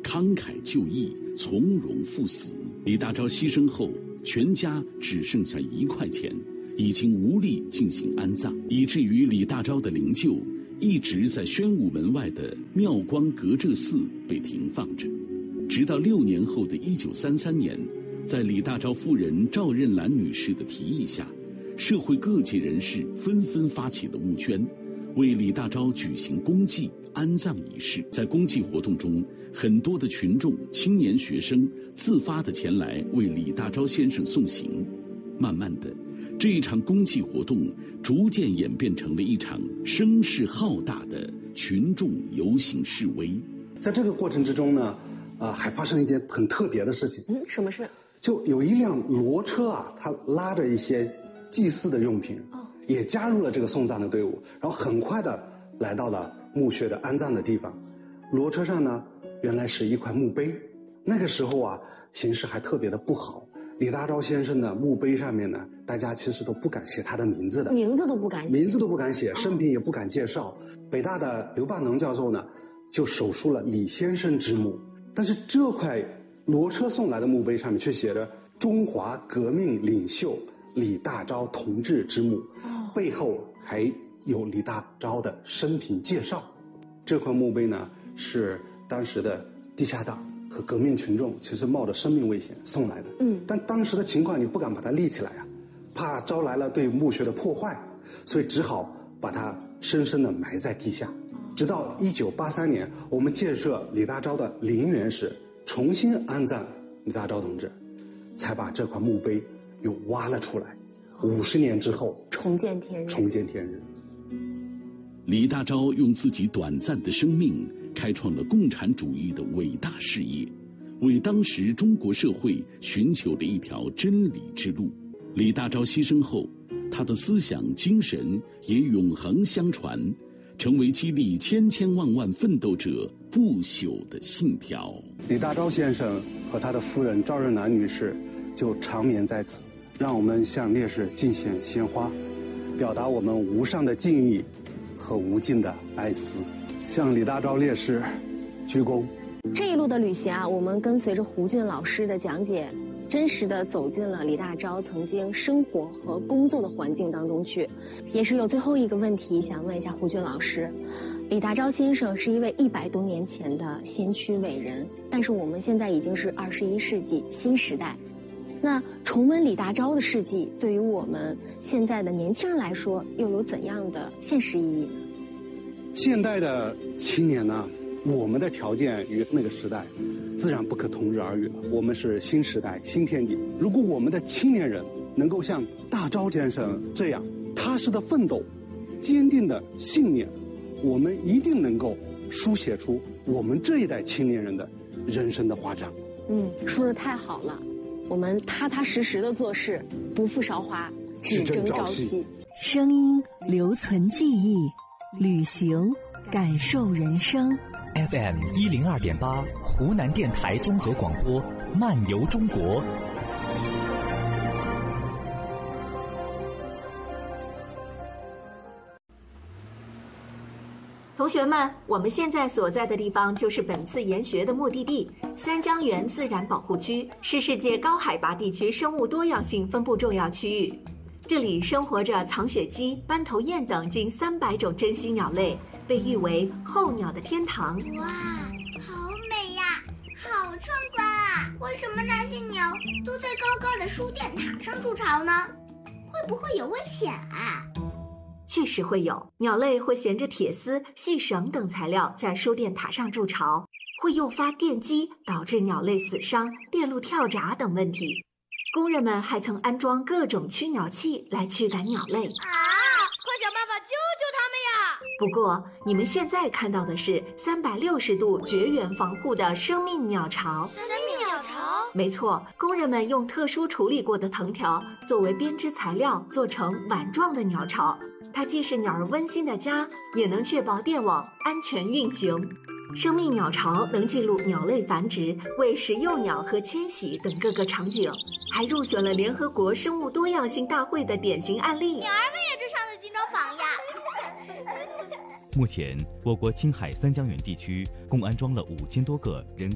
慷慨就义，从容赴死。李大钊牺牲后，全家只剩下1块钱，已经无力进行安葬，以至于李大钊的灵柩一直在宣武门外的妙光阁柘寺被停放着。直到6年后的1933年，在李大钊夫人赵任兰女士的提议下，社会各界人士纷纷发起了募捐，为李大钊举行公祭安葬仪式。在公祭活动中，很多的群众、青年学生自发的前来为李大钊先生送行。慢慢的，这一场公祭活动逐渐演变成了一场声势浩大的群众游行示威。 在这个过程之中呢，还发生一件很特别的事情。 什么事？ 就有一辆骡车啊，它拉着一些祭祀的用品，也加入了这个送葬的队伍，然后很快的来到了墓穴的安葬的地方。骡车上呢，原来是一块墓碑。那个时候啊，形势还特别的不好。李大钊先生的墓碑上面呢，大家其实都不敢写他的名字的， 名字都不敢写， 生平也不敢介绍。北大的刘半能教授呢，就手书了李先生之墓，但是这块骡车送来的墓碑上面却写着中华革命领袖李大钊同志之墓，背后还有李大钊的生平介绍。这块墓碑呢，是当时的地下党和革命群众其实冒着生命危险送来的，但当时的情况你不敢把它立起来啊，怕招来了对墓穴的破坏，所以只好把它深深的埋在地下。直到1983年，我们建设李大钊的陵园时，重新安葬李大钊同志，才把这块墓碑又挖了出来。50年之后， 重见天日。 李大钊用自己短暂的生命开创了共产主义的伟大事业，为当时中国社会寻求了一条真理之路。李大钊牺牲后，他的思想精神也永恒相传，成为激励千千万万奋斗者不朽的信条。 李大钊先生和他的夫人赵任兰女士就长眠在此，让我们向烈士敬献鲜花，表达我们无上的敬意和无尽的哀思，向李大钊烈士鞠躬。 这一路的旅行啊，我们跟随着胡俊老师的讲解，真实的走进了李大钊曾经生活和工作的环境当中去。也是有最后一个问题想问一下胡俊老师，李大钊先生是一位100多年前的先驱伟人，但是我们现在已经是21世纪新时代，那重温李大钊的事迹，对于我们现在的年轻人来说，又有怎样的现实意义？ 现代的青年呢，我们的条件与那个时代自然不可同日而语了。我们是新时代新天地，如果我们的青年人能够像大钊先生这样踏实的奋斗，坚定的信念，我们一定能够书写出我们这一代青年人的人生的华章。 说得太好了，我们踏踏实实的做事，不负韶华，只争朝夕。 声音留存记忆，旅行感受人生。 FM 102.8，湖南电台综合广播，漫游中国。 同学们，我们现在所在的地方就是本次研学的目的地——三江源自然保护区，是世界高海拔地区生物多样性分布重要区域。这里生活着藏雪鸡、斑头雁等近300种珍稀鸟类，被誉为候鸟的天堂。 哇，好美呀，好壮观啊！为什么那些鸟都在高高的书店塔上筑巢呢？会不会有危险啊？ 确实会有，鸟类会衔着铁丝、细绳等材料在输电塔上筑巢，会诱发电击，导致鸟类死伤、电路跳闸等问题。工人们还曾安装各种驱鸟器来驱赶鸟类。 快想办法救救他们呀！ 不过，你们现在看到的是360度绝缘防护的生命鸟巢。 生命鸟巢？ 没错，工人们用特殊处理过的藤条作为编织材料，做成碗状的鸟巢。它既是鸟儿温馨的家，也能确保电网安全运行。生命鸟巢能记录鸟类繁殖、喂食幼鸟和迁徙等各个场景，还入选了联合国生物多样性大会的典型案例。 鸟儿们也是上了金钟榜呀！ 目前，我国青海三江源地区共安装了5000多个人